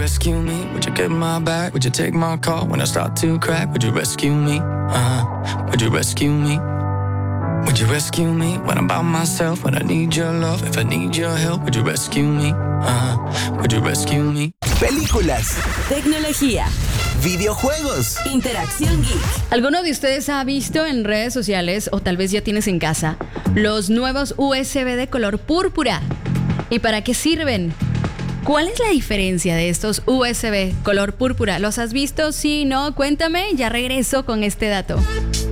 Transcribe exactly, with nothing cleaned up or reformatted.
rescue me? Would you get my back? Would you take my call when I start to crack? Would you rescue me? Uh-huh. Would you rescue me? Would you rescue me when I'm by myself? When I need your love, if I need your help, would you rescue me? Uh-huh. Would you rescue me? Películas, tecnología, videojuegos, interacción geek. ¿Alguno de ustedes ha visto en redes sociales, o tal vez ya tienes en casa, los nuevos U S B de color púrpura? ¿Y para qué sirven? ¿Cuál es la diferencia de estos U S B color púrpura? ¿Los has visto? Sí, no, cuéntame, ya regreso con este dato.